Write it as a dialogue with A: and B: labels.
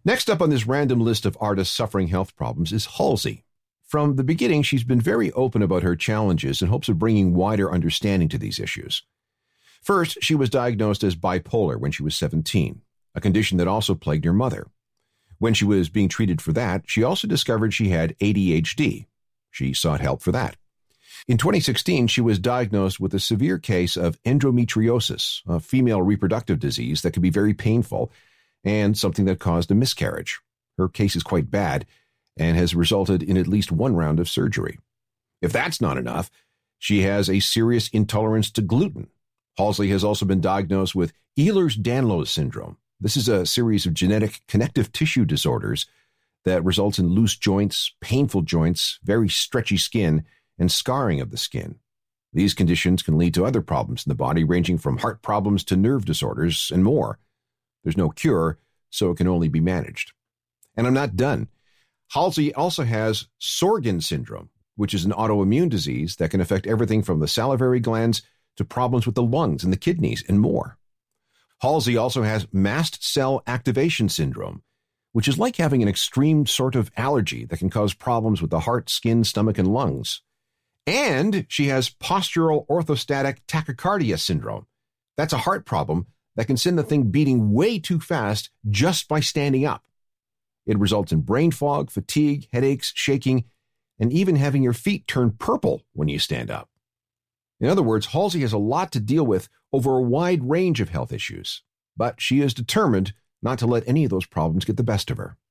A: Next up on this random list of artists suffering health problems is Halsey. From the beginning, she's been very open about her challenges in hopes of bringing wider understanding to these issues. First, she was diagnosed as bipolar when she was 17, a condition that also plagued her mother. When she was being treated for that, she also discovered she had ADHD. She sought help for that. In 2016, she was diagnosed with a severe case of endometriosis, a female reproductive disease that can be very painful and something that caused a miscarriage. Her case is quite bad and has resulted in at least one round of surgery. If that's not enough, she has a serious intolerance to gluten. Halsey has also been diagnosed with Ehlers-Danlos syndrome. This is a series of genetic connective tissue disorders that results in loose joints, painful joints, very stretchy skin, and scarring of the skin. These conditions can lead to other problems in the body, ranging from heart problems to nerve disorders and more. There's no cure, so it can only be managed. And I'm not done. Halsey also has Sjögren syndrome, which is an autoimmune disease that can affect everything from the salivary glands to problems with the lungs and the kidneys and more. Halsey also has mast cell activation syndrome, which is like having an extreme sort of allergy that can cause problems with the heart, skin, stomach, and lungs. And she has postural orthostatic tachycardia syndrome. That's a heart problem that can send the thing beating way too fast just by standing up. It results in brain fog, fatigue, headaches, shaking, and even having your feet turn purple when you stand up. In other words, Halsey has a lot to deal with over a wide range of health issues, but she is determined not to let any of those problems get the best of her.